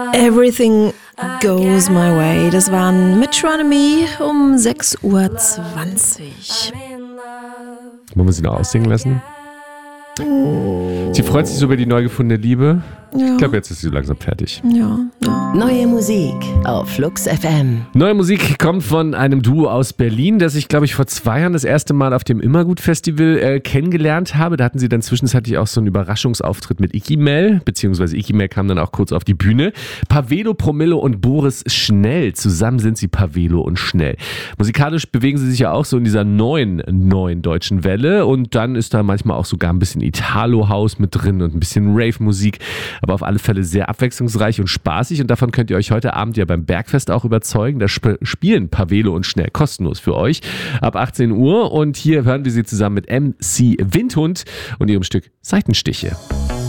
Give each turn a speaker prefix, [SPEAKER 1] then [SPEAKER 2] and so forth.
[SPEAKER 1] Everything Goes My Way. Das waren Mitch Me um 6:20 Uhr.
[SPEAKER 2] Wollen wir sie noch aussingen lassen? Sie freut sich so über die neu gefundene Liebe. Ja. Ich glaube, jetzt ist sie langsam fertig.
[SPEAKER 1] Ja.
[SPEAKER 3] Neue Musik auf Flux FM.
[SPEAKER 2] Neue Musik kommt von einem Duo aus Berlin, das ich, glaube ich, vor 2 Jahren das erste Mal auf dem Immergut-Festival kennengelernt habe. Da hatten sie dann zwischenzeitlich auch so einen Überraschungsauftritt mit Ikimel, beziehungsweise Ikimel kam dann auch kurz auf die Bühne. Pavelo, Promillo und Boris Schnell. Zusammen sind sie Pavelo und Schnell. Musikalisch bewegen sie sich ja auch so in dieser neuen deutschen Welle und dann ist da manchmal auch sogar ein bisschen Italo-House mit drin und ein bisschen Rave-Musik. Aber auf alle Fälle sehr abwechslungsreich und spaßig und davon könnt ihr euch heute Abend ja beim Bergfest auch überzeugen. Da spielen Pavelo und Schnell kostenlos für euch ab 18 Uhr und hier hören wir sie zusammen mit MC Windhund und ihrem Stück Seitenstiche.